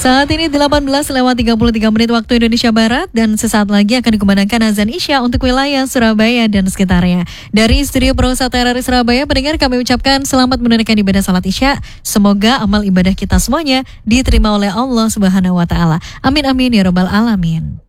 Saat ini 18:33 waktu Indonesia Barat dan sesaat lagi akan dikumandangkan azan Isya untuk wilayah Surabaya dan sekitarnya. Dari Studio Perusahaan RRI Surabaya, pendengar kami ucapkan selamat menunaikan ibadah salat Isya. Semoga amal ibadah kita semuanya diterima oleh Allah Subhanahu wa taala. Amin amin ya rabbal alamin.